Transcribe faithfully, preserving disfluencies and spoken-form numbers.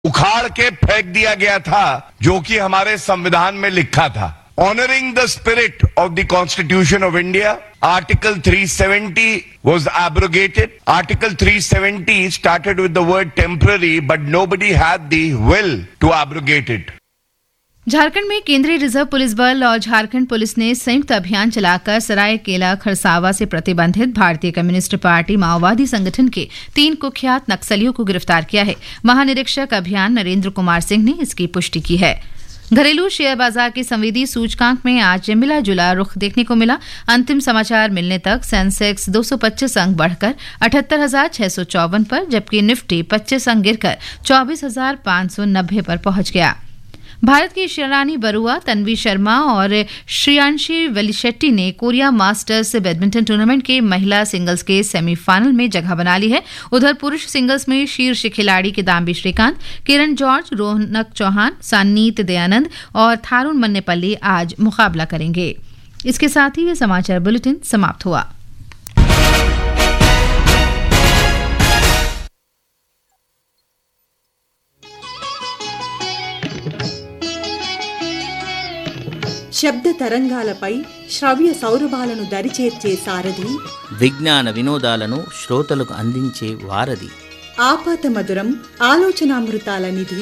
उखाड़ के फेंक दिया गया था, जो कि हमारे संविधान में लिखा था। Honoring the spirit of the Constitution of India, Article three seventy was abrogated. Article three seventy started with the word temporary, but nobody had the will to abrogate it. Jharkhand में केंद्रीय रिजर्व पुलिस बल और Jharkhand police ने संयुक्त अभियान चलाकर सरायकेला खरसावा से प्रतिबंधित भारतीय कम्युनिस्ट पार्टी माओवादी संगठन के तीन कुख्यात नक्सलियों को गिरफ्तार किया है। महानिरीक्षक अभियान नरेंद्र कुमार सिंह ने इसकी पुष्टि की है। घरेलू शेयर बाजार के संवेदी सूचकांक में आज मिला जुला रुख देखने को मिला। अंतिम समाचार मिलने तक सेंसेक्स दो सौ पच्चीस अंक बढ़कर अठहत्तर हजार छह सौ चौवन पर, जबकि निफ्टी पच्चीस अंक गिरकर चौबीस हजार पांच सौ नब्बे पर पहुंच गया। भारत की शिरानी बरुआ, तन्वी शर्मा और श्रेयांशी वेलिशेट्टी ने कोरिया मास्टर्स बैडमिंटन टूर्नामेंट के महिला सिंगल्स के सेमीफाइनल में जगह बना ली है। उधर पुरुष सिंगल्स में शीर्ष खिलाड़ी किदाम्बी श्रीकांत, किरण जॉर्ज, रोहनक चौहान, सान्नीत दयानंद और थारुण मन्नेपल्ली आज मुकाबला करेंगे। इसके साथ ही ये समाचार बुलेटिन समाप्त हुआ। శబ్ద తరంగాలపై శ్రవ్య సౌరభాలను దరిచేర్చే సారథి, విజ్ఞాన వినోదాలను శ్రోతలకు అందించే వారధి, ఆపాత మధురం ఆలోచనామృతాల నిధి